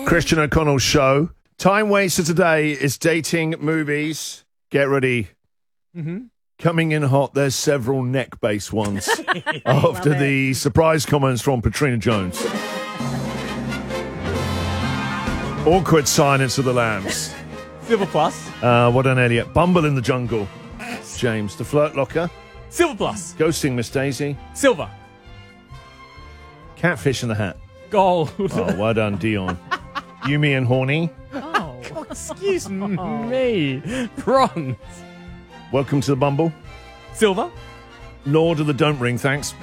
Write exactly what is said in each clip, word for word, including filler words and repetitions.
Christian O'Connell's show. Time waster today is dating movies. Get ready. Mm-hmm. Coming in hot, there's several neck-based ones after the surprise comments from Patrina Jones. Awkward silence of the lambs. Silver Plus. Uh, what an Elliot. Bumble in the jungle. James. The flirt locker. Silver Plus. Ghosting Miss Daisy. Silver. Catfish in the hat. Gold. Oh, well done, Dion. You, me, and Horny. Oh, excuse me. Bronze. Welcome to the Bumble. Silver. Lord of the Don't Ring, thanks.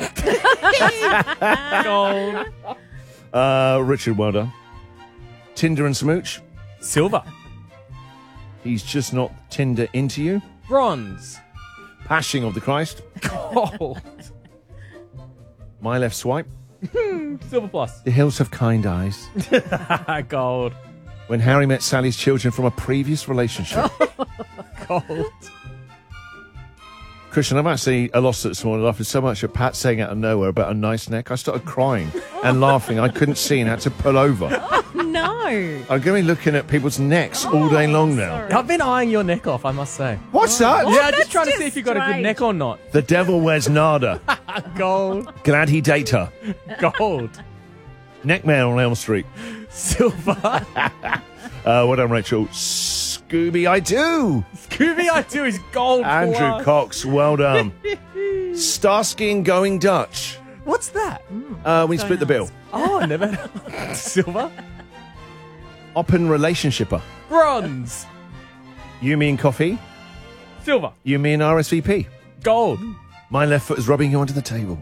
Gold. Uh, Richard, well done. Tinder and Smooch. Silver. He's just not Tinder into you. Bronze. Passing of the Christ. Gold. My left swipe. Silver Plus. The hills have kind eyes. Gold. When Harry met Sally's children from a previous relationship. Gold. Christian, I've actually I lost it this morning laughing so much at Pat saying out of nowhere about a nice neck. I started crying and laughing. I couldn't see and had to pull over. No. I'm going to be looking at people's necks all day long now. I've been eyeing your neck off, I must say. What's that? Yeah, that's just trying to just see if you got a good strange. neck or not. The devil wears nada. Gold. Glad he date her. Gold. Neckman on Elm Street. Silver. Uh, well done, Rachel. Scooby, I do. Scooby I do is gold. Andrew plus. Cox, well done. Starsky and Going Dutch. What's that? Uh, we split the bill. Oh, I never. Silver. Open relationshipper. Bronze. You, me, and coffee. Silver. You, me, and R S V P. Gold. My left foot is rubbing you onto the table.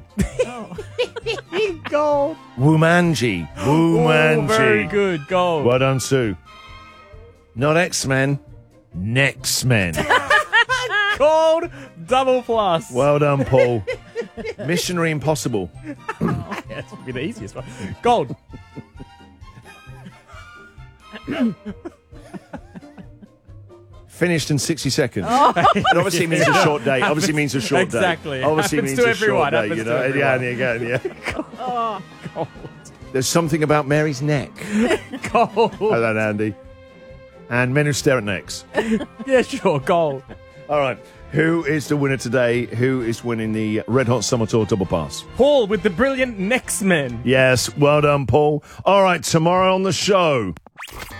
Gold. Wumanji. Oh, Wumanji. very good. Gold. Well done, Sue. Not X-Men. Next-Men. Gold. Double plus. Well done, Paul. Missionary Impossible. Yeah, this would be the easiest one. Gold. Finished in sixty seconds. It obviously means a short day. Obviously means a short Exactly. day. Obviously Happens means to a everyone. short day, Happens you to know. Yeah, everyone. yeah, yeah. Gold. There's something about Mary's neck. Gold. Hello, Andy. And men who stare at necks. Yeah, sure. Gold. All right. Who is the winner today? Who is winning the Red Hot Summer Tour Double Pass? Paul with the brilliant Next Men. Yes, well done, Paul. All right, tomorrow on the show.